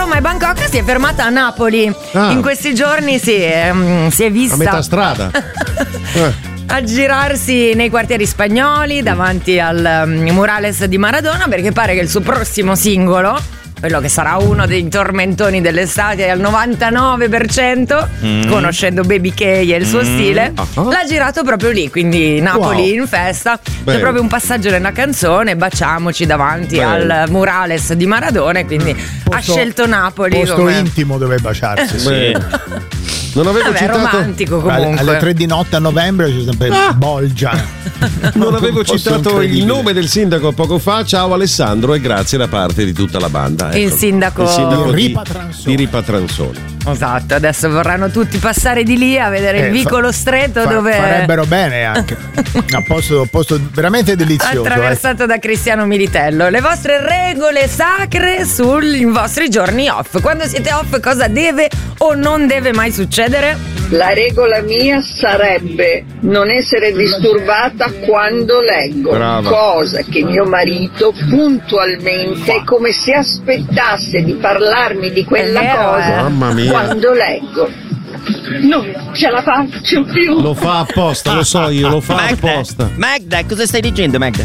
Roma e Bangkok, si è fermata a Napoli. In questi giorni si è vista a metà strada a girarsi nei quartieri spagnoli davanti al murales di Maradona, perché pare che il suo prossimo singolo, quello che sarà uno dei tormentoni dell'estate al 99%, conoscendo Baby K e il suo stile, l'ha girato proprio lì, quindi Napoli in festa. C'è proprio un passaggio nella canzone, baciamoci davanti al murales di Maradona, quindi ha scelto Napoli posto come intimo dove baciarsi. Sì. Non avevo citato romantico comunque. Alle 3 di notte a novembre c'è sempre Bolgia. Non avevo citato il nome del sindaco poco fa. Ciao Alessandro e grazie da parte di tutta la banda. Il sindaco di Ripatranzoni. Esatto, adesso vorranno tutti passare di lì a vedere il vicolo stretto dove farebbero bene anche. Un posto veramente delizioso. Attraversato da Cristiano Militello. Le vostre regole sacre sui vostri giorni off. Quando siete off, cosa deve o non deve mai succedere? La regola mia sarebbe non essere disturbata quando leggo. Brava. Cosa che mio marito puntualmente è come se aspettasse di parlarmi di quella cosa Mamma mia. quando leggo. Non ce la faccio più. Lo fa apposta, lo so io, lo fa apposta. Magda, cosa stai dicendo, Magda?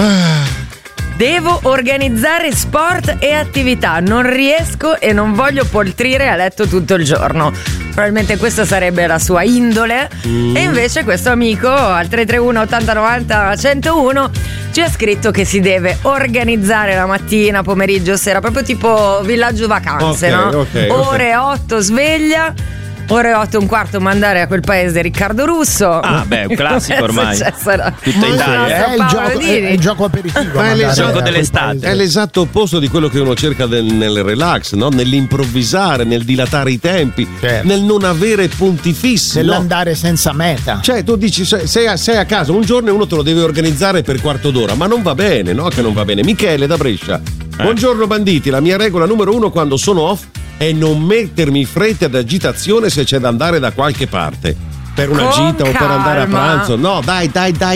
Devo organizzare sport e attività. Non riesco e non voglio poltrire a letto tutto il giorno. Probabilmente questa sarebbe la sua indole. E invece questo amico al 331 80 90 101 ci ha scritto che si deve organizzare la mattina, pomeriggio, sera, proprio tipo villaggio vacanze, no? Ore 8 sveglia, ore 8 e un quarto mandare a quel paese Riccardo Russo. Ah, beh, un classico ormai. Tutta Italia. È il gioco aperitivo. È il gioco dell'estate. È l'esatto opposto di quello che uno cerca nel relax, no? Nell'improvvisare, nel dilatare i tempi, nel non avere punti fissi, nell'andare senza meta. Cioè, tu dici, sei a casa un giorno e uno te lo deve organizzare per quarto d'ora, ma non va bene, no? Che non va bene. Michele da Brescia. Buongiorno banditi, la mia regola numero 1 quando sono off è non mettermi fretta ed agitazione se c'è da andare da qualche parte. Per una gita o per andare a pranzo. No, dai,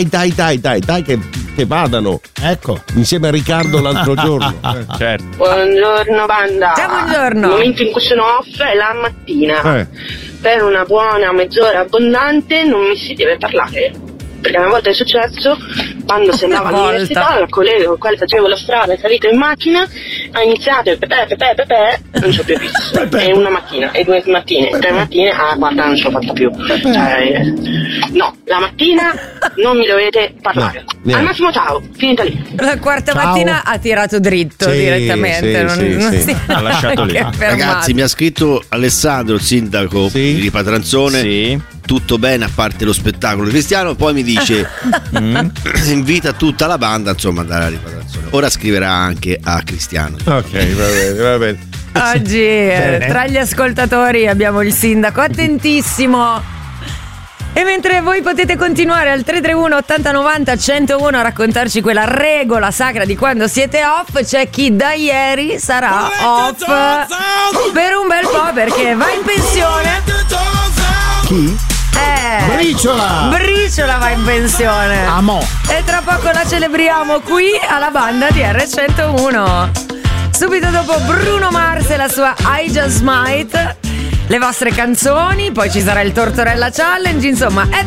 che vadano. Ecco. Insieme a Riccardo l'altro giorno. Certo. Buongiorno banda. Ciao, buongiorno. Il momento in cui sono off è la mattina. Per una buona mezz'ora abbondante non mi si deve parlare. Perché una volta è successo, quando si andava all'università, il collega con il quale facevo la strada, è salito in macchina, ha iniziato il pepe, non ci ho più visto. E una mattina, e 2 mattine, 3 mattine, guarda, non ce l'ho fatta più. No, la mattina non mi dovete parlare. No, al massimo ciao, finita lì. La quarta mattina ha tirato dritto direttamente. Non si ha lasciato lì. Ragazzi, mi ha scritto Alessandro, il sindaco di Ripatranzone. Tutto bene a parte lo spettacolo cristiano, poi mi dice invita tutta la banda insomma ad andare alla Ripatranzone. Ora scriverà anche a Cristiano. Ok, va bene. Oggi tra gli ascoltatori abbiamo il sindaco attentissimo. E mentre voi potete continuare al 331 80 90 101 a raccontarci quella regola sacra di quando siete off, c'è chi da ieri sarà off per un bel po' perché va in pensione. Chi? Briciola va in pensione. E tra poco la celebriamo qui alla banda di R101. Subito dopo Bruno Mars e la sua I Just Might, le vostre canzoni, poi ci sarà il Tortorella Challenge, insomma